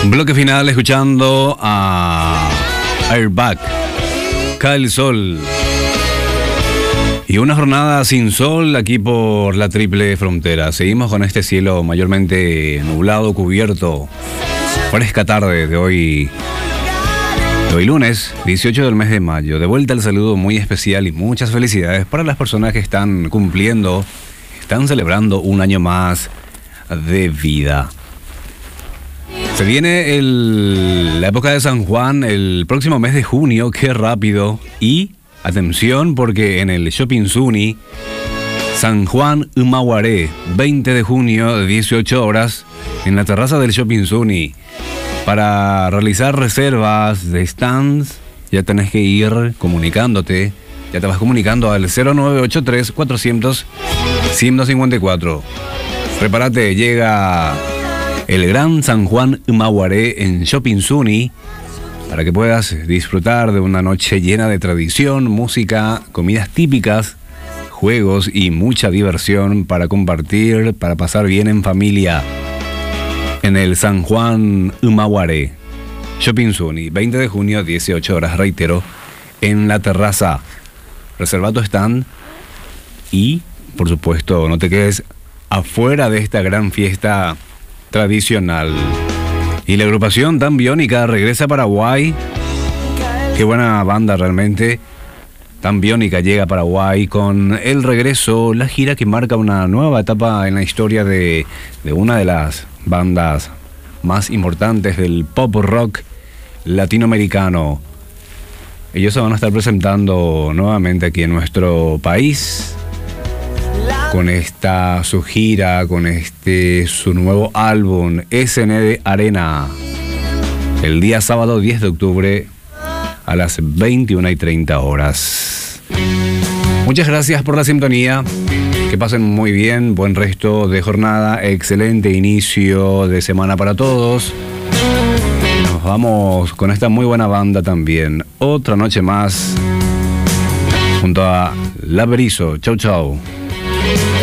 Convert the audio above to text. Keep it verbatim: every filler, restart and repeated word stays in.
Bloque final escuchando a Airbag, Cae el Sol. Y una jornada sin sol aquí por la triple frontera. Seguimos con este cielo mayormente nublado, cubierto. Fresca tarde de hoy, de hoy lunes, dieciocho del mes de mayo. De vuelta el saludo muy especial y muchas felicidades para las personas que están cumpliendo, están celebrando un año más de vida. Se viene el, la época de San Juan el próximo mes de junio, qué rápido. Y atención porque en el Shopping Zuni, San Juan Humahuaré, veinte de junio, dieciocho horas, en la terraza del Shopping Zuni. Para realizar reservas de stands, ya tenés que ir comunicándote, ya te vas comunicando al cero nueve ocho tres, cuatrocientos, ciento cincuenta y cuatro. Prepárate, llega el Gran San Juan Humahuaré en Shopping Zuni para que puedas disfrutar de una noche llena de tradición, música, comidas típicas, juegos y mucha diversión para compartir, para pasar bien en familia. En el San Juan Humahuaré, Shopping Zuni, veinte de junio, dieciocho horas, reitero, en la terraza. Reserva tu stand y, por supuesto, no te quedes afuera de esta gran fiesta tradicional. Y la agrupación Tan Biónica regresa a Paraguay. Qué buena banda realmente. Tan Biónica llega a Paraguay con el regreso, la gira que marca una nueva etapa en la historia de, de una de las bandas más importantes del pop rock latinoamericano. Ellos se van a estar presentando nuevamente aquí en nuestro país con esta su gira, con este su nuevo álbum S N D Arena, el día sábado diez de octubre a las veintiuna y treinta horas. Muchas gracias por la sintonía, que pasen muy bien, buen resto de jornada, excelente inicio de semana para todos. Nos vamos con esta muy buena banda también, otra noche más junto a La Berizo. Chau chau.